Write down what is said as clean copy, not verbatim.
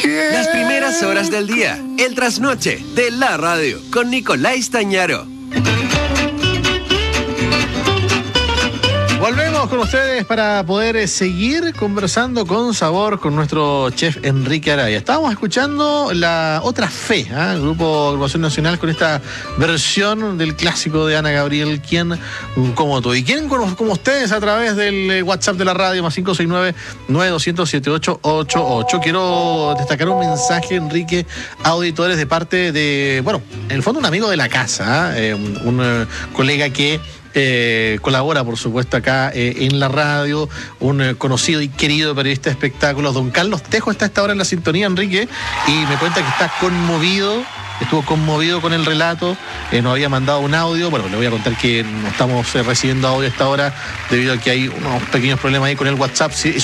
Las primeras horas del día, el trasnoche de la radio, con Nicolás Tañaro. Volvemos con ustedes para poder seguir conversando con sabor con nuestro chef Enrique Araya. Estábamos escuchando la otra fe, el grupo Agrupación Nacional, con esta versión del clásico de Ana Gabriel, ¿Quién como tú? Y quién como ustedes a través del WhatsApp de la radio, más 569-9200-7888. Quiero destacar un mensaje, Enrique, a auditores de parte de, bueno, en el fondo un amigo de la casa, un colega que colabora, por supuesto, acá en la radio, un conocido y querido periodista de espectáculos, don Carlos Tejo, está a esta hora en la sintonía, Enrique, y me cuenta que está conmovido. Estuvo conmovido con el relato, nos había mandado un audio. Bueno, le voy a contar que no estamos recibiendo audio a esta hora debido a que hay unos pequeños problemas ahí con el WhatsApp. Sí,